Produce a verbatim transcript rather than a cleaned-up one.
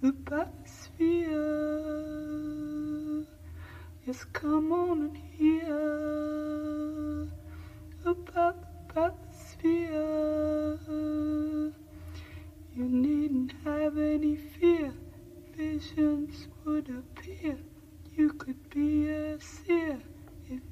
the bathysphere. Yes, come on and hear about the bathysphere. You needn't have any fear, visions would appear. You could be a seer if